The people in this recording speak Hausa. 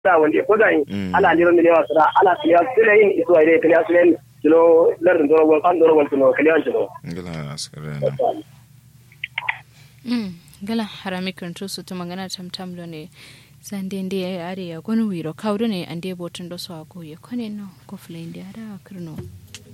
da wanda ko da ala liron ne wa sura ala kliya sura yin isu ai kliya sura kilo lardin dorogol kan dorogol kilo kliya kilo gala askare gala harami kanto su to magana tamtam lo ne sandende ya are ya gonu wiro kawdo ne ande botun do so agoye kone no ko flende ara kirno